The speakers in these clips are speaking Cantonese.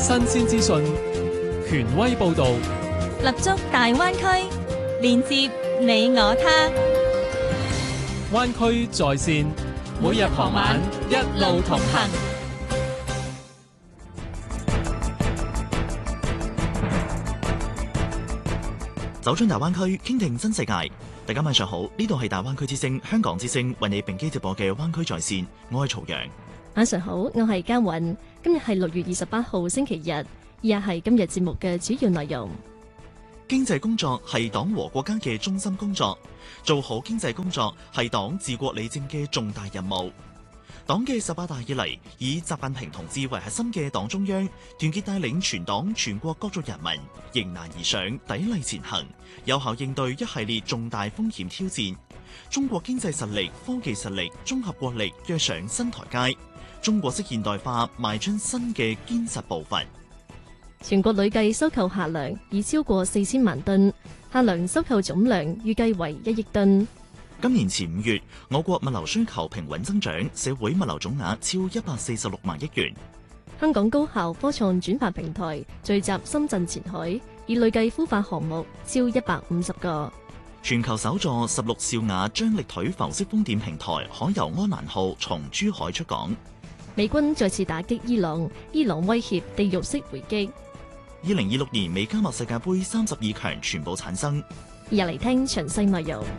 新鮮資訊，權威報導， 立足大灣區，連接你我他。 灣區在線，每日傍晚一路同行。 走進大灣區，傾聽新世界。大家晚上好，呢度係大灣區之聲、香港之聲為你並機直播嘅灣區在線，我係曹陽。 晚上好，我係嘉韻。今日係6月28號星期日，以下係今日節目嘅主要內容。 經濟工作係黨和國家嘅中心工作，做好經濟工作係黨治國理政嘅重大任務。黨嘅18大以嚟，以習近平同志為核心嘅黨中央，團結帶領全黨全國各族人民迎難而上，砥礪前行，有效應對一系列重大風險挑戰。中國經濟實力、科技實力、綜合國力躍上新台階，中國式現代化邁出新嘅堅實步伐。 全國累計收購客糧已超過4000萬噸，客糧收購總量預計為1億噸。 今年前5月，我國物流需求平穩增長，社會物流總額超146萬億元。 香港高校科創轉發平台聚集深圳前海，已累計孵化項目超150個。 全球首座16兆瓦張力腿浮式風電平台可由安蘭號從珠海出港。 美軍再次打擊伊朗，伊朗威脅地獄式回擊。 2026年美加墨世界盃32強全部產生。 入嚟聽詳細內容。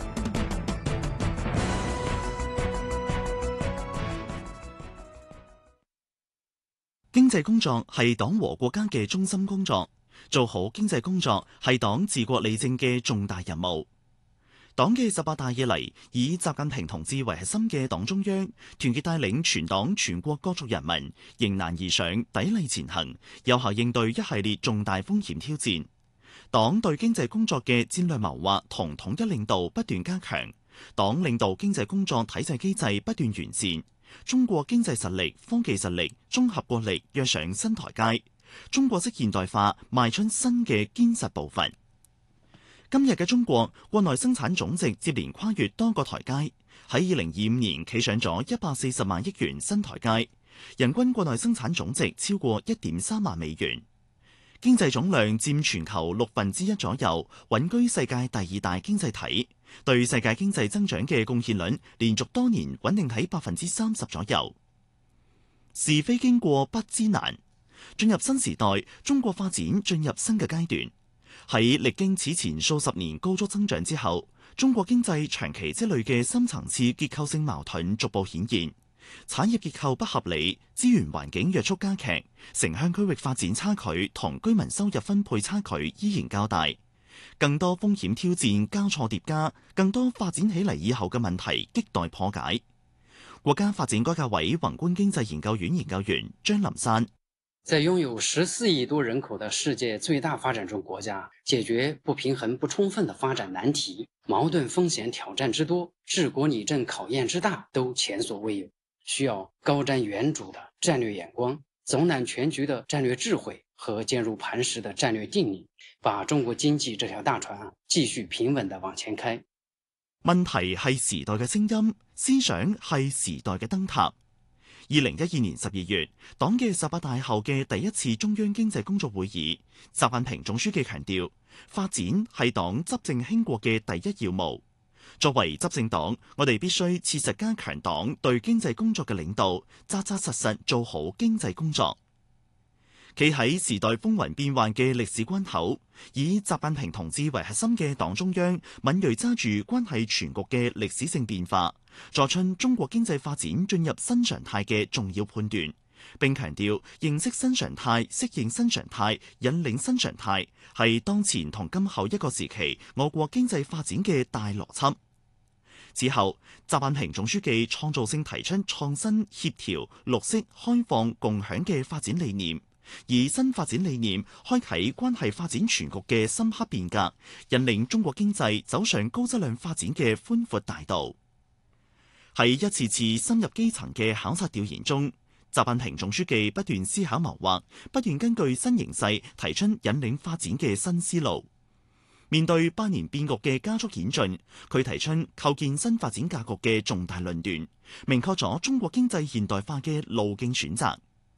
經濟工作係黨和國家嘅中心工作，做好經濟工作係黨治國理政嘅重大任務。黨嘅18大以嚟，以習近平同志為核心嘅黨中央，團結帶領全黨全國各族人民迎難而上，砥礪前行，有效應對一系列重大風險挑戰。黨對經濟工作嘅戰略謀劃同統一領導不斷加強，黨領導經濟工作體制機制不斷完善。中國經濟實力、科技實力、綜合國力躍上新台階，中國式現代化邁出新嘅堅實步伐。今日嘅中國國內生產總值接連跨越多個台階，喺2025年企上咗140萬億元新台階，人均國內生產總值超過1.3萬美元，經濟總量佔全球1/6左右，穩居世界第2大經濟體，對世界經濟增長嘅貢獻率連續多年穩定喺30%左右。是非經過不知難，進入新時代，中國發展進入新嘅階段。喺歷經此前數十年高速增長之後，中國經濟長期積累嘅深層次結構性矛盾逐步顯現，產業結構不合理，資源環境約束加劇，城鄉區域發展差距同居民收入分配差距依然較大，更多風險挑戰交錯疊加，更多發展起嚟以後嘅問題亟待破解。國家發展改革委宏觀經濟研究院研究員張林山： 在擁有14億多人口的世界最大發展中國家，解決不平衡不充分的發展難題，矛盾風險挑戰之多，治國理政考驗之大，都前所未有，需要高瞻遠矚的戰略眼光，總攬全局的戰略智慧和堅如磐石的戰略定力，把中國經濟這條大船繼續平穩地往前開。 問題係時代嘅聲音，思想係時代嘅燈塔。2012年12月，黨嘅18大後嘅第一次中央經濟工作會議，習近平總書記強調，發展係黨執政興國嘅第一要務。作為執政黨，我哋必須切實加強黨對經濟工作嘅領導，扎扎實實做好經濟工作。企喺時代風雲變幻嘅歷史關口，以習近平同志為核心嘅黨中央，敏銳揸住關係全局嘅歷史性變化，作出中國經濟發展進入新常態嘅重要判斷，並強調認識新常態、適應新常態、引領新常態係當前同今後一個時期我國經濟發展嘅大邏輯。之後，習近平總書記創造性提出創新、協調、綠色、開放、共享嘅發展理念。以新發展理念開啟關係發展全局嘅深刻變革，引領中國經濟走上高質量發展嘅寬闊大道。喺一次次深入基層嘅考察調研中，習近平總書記不斷思考謀劃，不斷根據新形勢提出引領發展嘅新思路。面對百年變局嘅加速演進，佢提出構建新發展格局嘅重大論斷，明確咗中國經濟現代化嘅路徑選擇。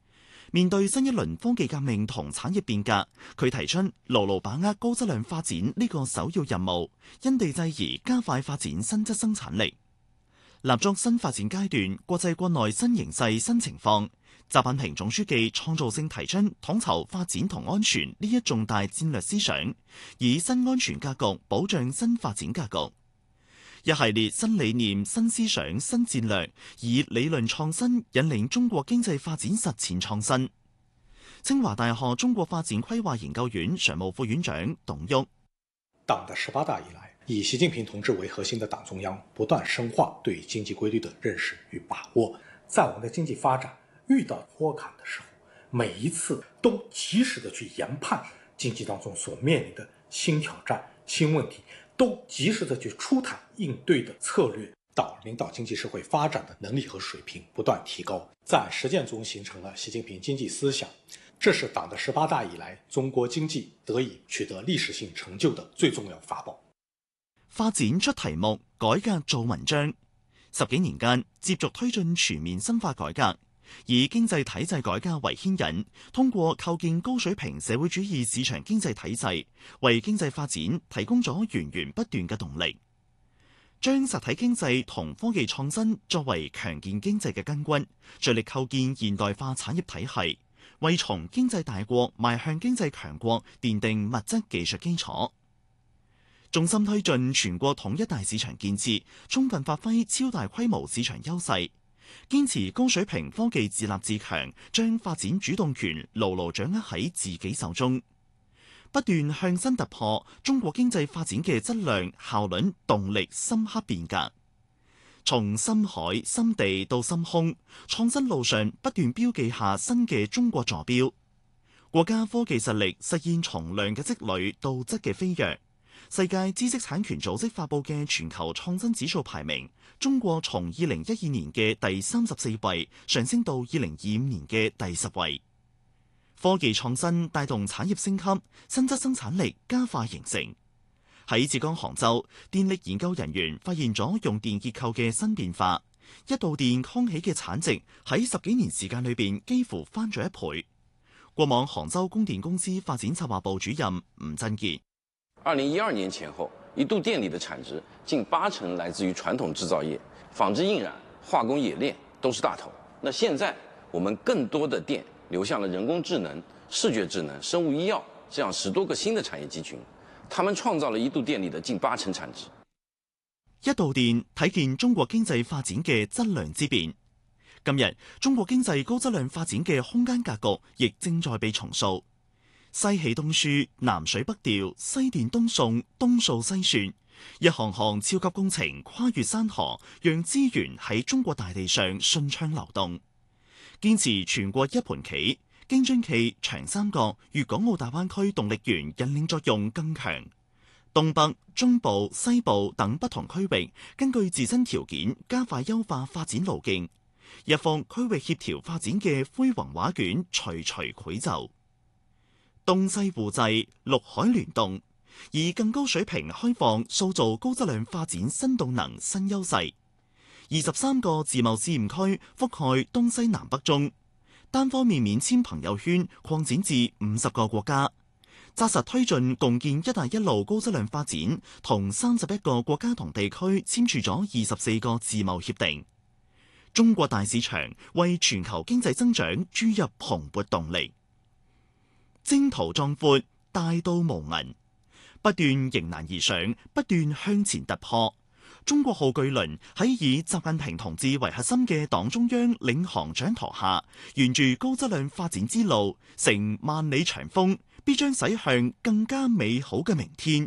面對新一輪科技革命同產業變革，佢提出牢牢把握高質量發展呢個首要任務，因地制宜加快發展新質生產力。立足新發展階段、國際國內新形勢新情況，習近平總書記創造性提出統籌發展同安全呢一重大戰略思想，以新安全格局保障新發展格局。一系列新理念、新思想、新戰略，以理論創新引領中國經濟發展實踐創新。清華大學中國發展規劃研究院常務副院長董旭： 黨的18大以來，以習近平同志為核心的黨中央不斷深化對經濟規律的認識與把握，在我們的經濟發展遇到坡坎的時候，每一次都及時的去研判經濟當中所面臨的新挑戰、新問題，都及時的去出台應對的策略，領導經濟社會發展的能力和水平不斷提高，在實踐中形成了習近平經濟思想。這是黨的18大以來中國經濟得以取得歷史性成就的最重要法寶。 發展出題目，改革做文章。10幾年間，接續推進全面深化改革，以經濟體制改革為牽引，通過構建高水平社會主義市場經濟體制，為經濟發展提供咗源源不斷嘅動力。將實體經濟同科技創新作為強健經濟嘅根軍，着力構建現代化產業體系，為從經濟大國邁向經濟強國奠定物質技術基礎。重心推進全國統一大市場建設，充分發揮超大規模市場優勢，堅持高水平科技自立自強，將發展主動權牢牢掌握喺自己手中，不斷向新突破中國經濟發展嘅質量、效率、動力深刻變革。從深海、深地到深空，創新路上不斷標記下新嘅中國坐標。國家科技實力實現從量嘅積累到質嘅飛躍。世界知識產權組織發佈嘅全球創新指數排名，中國從2012年嘅第34位上升到2025年嘅第10位。科技創新帶動產業升級，新質生產力加快形成。喺浙江杭州，電力研究人員發現咗用電結構嘅新變化，一度電扛起嘅產值喺10幾年時間裏邊幾乎翻咗1倍。過往杭州供電公司發展策劃部主任吳振傑 ：2012年前後，一度電力的產值近80%來自於傳統製造業，紡織印染、化工冶煉都是大頭。那現在我們更多的電流向了人工智能、視覺智能、生物醫藥這樣10多個新的產業集群，他們創造了一度電力的近80%產值。 一度電體現中國經濟發展嘅質量之變。今日中國經濟高質量發展嘅空間格局亦正在被重塑。西起東輸，南水北調，西電東送，東掃西算，一項項超級工程跨越山河，讓資源喺中國大地上順暢流動。堅持全國一盤棋，京津冀、長三角、粵港澳大灣區動力源引領作用更強。東北、中部、西部等不同區域根據自身條件加快優化發展路徑，一幅區域協調發展嘅恢宏畫卷徐徐繪就。東西互濟，陸海聯動，以更高水平開放塑造高質量發展新動能新優勢。23個自貿試驗區覆蓋東西南北中，單方面免簽朋友圈擴展至50個國家，紮實推進共建一帶一路高質量發展，同31個國家同地區簽署咗24個自貿協定。中國大市場為全球經濟增長注入蓬勃動力。征途壯闊，大道無垠，不斷迎難而上，不斷向前突破。中國號巨輪喺以習近平同志為核心嘅黨中央領航掌舵下，沿住高質量發展之路，乘萬里長風，必將駛向更加美好嘅明天。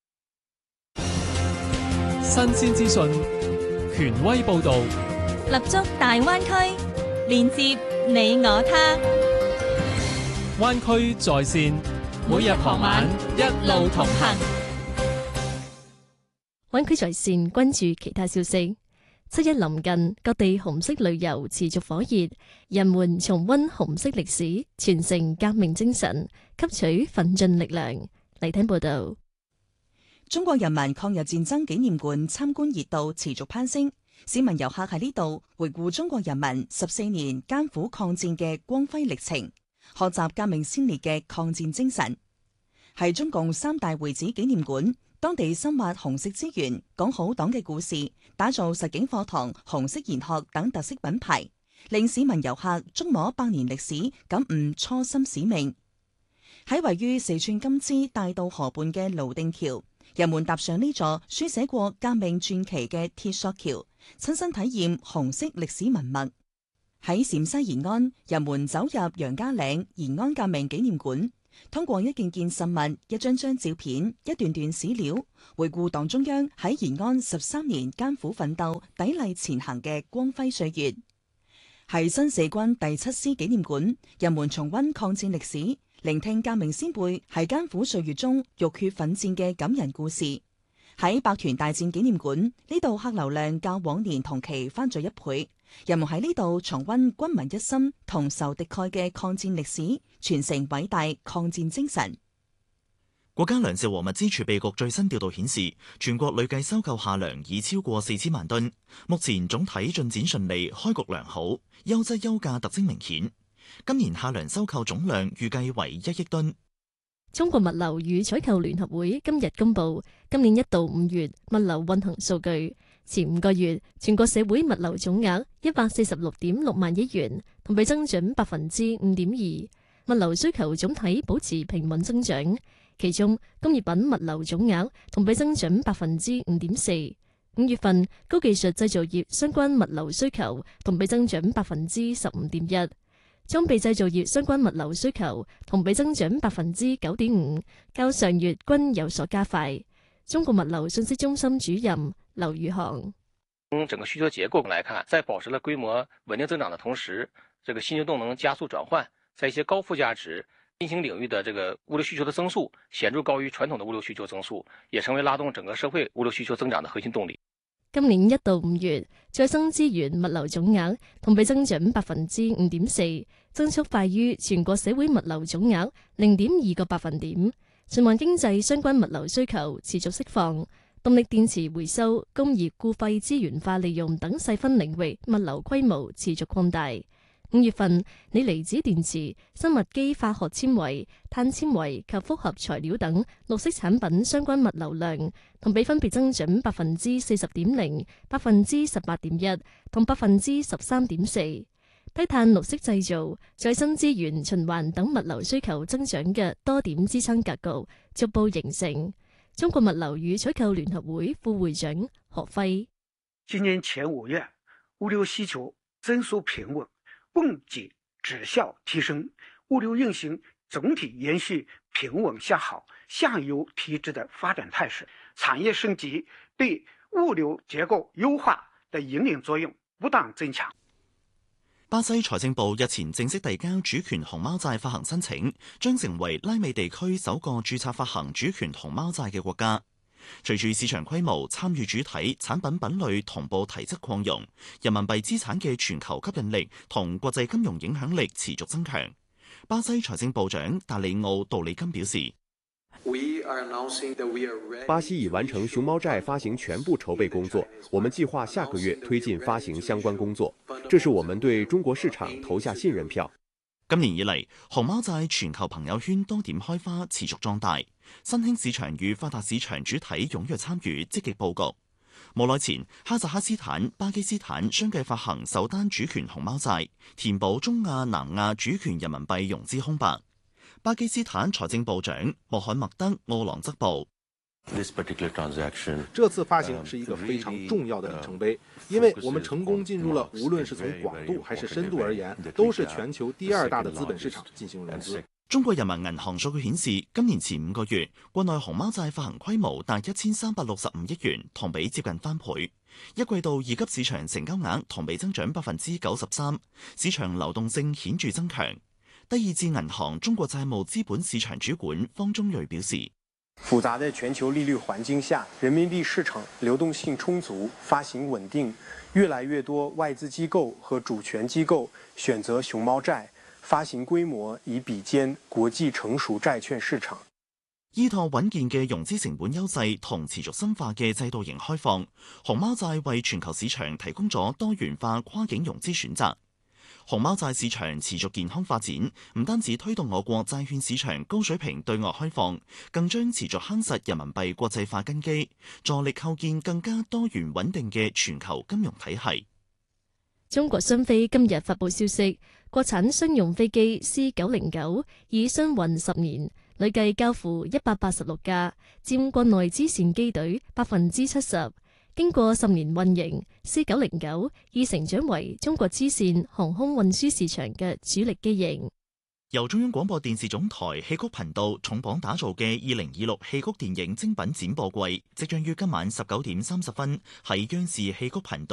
新鮮資訊，權威報導， 立足大灣區，連接你我他。 灣區在線，每日傍晚一路同行。 灣區在線關注其他消息。7一臨近，各地紅色旅遊持續火熱，人們重溫紅色歷史，傳承革命精神，吸取奮進力量。嚟聽報道。 中國人民抗日戰爭紀念館參觀熱度持續攀升。 市民遊客喺呢度回顧中國人民14年艱苦抗戰嘅光輝歷程，學習革命先烈嘅抗戰精神。係中共3大會址紀念館，當地深挖紅色資源，講好黨嘅故事，打造實景課堂、紅色研學等特色品牌，令市民遊客觸摸100年歷史，感悟初心使命。喺位於四川金枝大渡河畔嘅瀘定橋，人們踏上呢座書寫過革命傳奇嘅鐵索橋，親身體驗紅色歷史文物。喺陝西延安，人們走入楊家嶺延安革命紀念館，通過一件件實物、一張張照片、一段段史料，回顧黨中央喺延安13年艱苦奮鬥、砥礪前行嘅光輝歲月。喺新四軍第7師紀念館，人們重溫抗戰歷史，聆聽革命先輩喺艱苦歲月中浴血奮戰嘅感人故事。喺百團大戰紀念館，呢度客流量較往年同期翻咗1倍，人們喺呢度重溫軍民一心、同仇敵愾嘅抗戰歷史，傳承偉大抗戰精神。 國家糧食和物資儲備局最新調度顯示，全國累計收購夏糧已超過4000萬噸，目前總體進展順利，開局良好，優質優價特徵明顯。今年夏糧收購總量預計為1億噸。 中國物流與採購聯合會今日公布今年1到5月物流運行數據，前5個月全國社會物流總額146.6萬億元，同比增長5.2%。物流需求總體保持平穩增長，其中工業品物流總額同比增長5.4%。5月份高技術製造業相關物流需求同比增長15.1%。裝備製造業相關物流需求同比增長9.5%，較上月均有所加快。中國物流信息中心主任劉宇航： 從整個需求結構來看，在保持了規模穩定增長的同時，這個新型動能加速轉換，在一些高附加值新興領域的這個物流需求的增速顯著高於傳統的物流需求增速，也成為拉動整個社會物流需求增長的核心動力。 今年1到5月再生資源物流總額同比增長5.4%，增速快於全國社會物流總額0.2個百分點。循環經濟相關物流需求持續釋放，動力電池回收、工業固廢資源化利用等細分領域物流規模持續擴大。5月份，鋰離子電池、生物基化學纖維、碳纖維及複合材料等綠色產品相關物流量同比分別增長40.0%、18.1%同13.4%。低碳綠色製造、再生資源循環等物流需求增長嘅多點支撐格局逐步形成。中國物流與採購聯合會副會長何輝： 今年前5月，物流需求增速平穩，供給質效提升，物流運行總體延續平穩向好、向優提質的發展態勢，產業升級對物流結構優化的引領作用不斷增強。 巴西財政部日前正式遞交主權熊貓債發行申請，將成為拉美地區首個註冊發行主權熊貓債嘅國家。隨住市場規模、參與主體、產品品類同步提質擴容，人民幣資產嘅全球吸引力同國際金融影響力持續增強。巴西財政部長達里奧·杜里金表示， 巴西已完成熊貓債發行全部籌備工作，我們計劃下個月推進發行相關工作，這是我們對中國市場投下信任票。 今年以嚟，熊貓債全球朋友圈多點開花，持續壯大，新興市場與發達市場主體踴躍參與，積極佈局。冇耐前，哈薩克斯坦、巴基斯坦相繼發行首單主權熊貓債，填補中亞、南亞主權人民幣融資空白。巴基斯坦財政部長穆罕默德·奧朗則報， 這次發行是一個非常重要的里程碑，因為我們成功進入了無論是從廣度還是深度而言，都是全球第2大的資本市場進行融資。 中國人民銀行數據顯示，今年前5個月，國內熊貓債發行規模達1365億元，同比接近翻倍。一季度二級市場成交額同比增長93%，市場流動性顯著增強。第二至銀行中國債務資本市場主管方中瑞表示， 複雜的全球利率環境下，人民幣市場流動性充足，發行穩定，越來越多外資機構和主權機構選擇熊貓債，發行規模已比肩國際成熟債券市場。 依託穩健嘅融資成本優勢同持續深化嘅制度型開放，熊貓債為全球市場提供咗多元化跨境融資選擇。熊貓債市場持續健康發展，唔單止推動我國債券市場高水平對外開放，更將持續夯實人民幣國際化根基，助力構建更加多元穩定嘅全球金融體系。 中國商飛今日發布消息，國產商用飛機 C909 已商運10年，累計交付186架，佔國內支線機隊70%。經過10年運營 ，C909 已成長為中國支線航空運輸市場嘅主力機型。 由中央廣播電視總台戲曲頻道重磅打造嘅2026戲曲電影精品展播季，即將於今晚19點30分喺央視戲曲頻道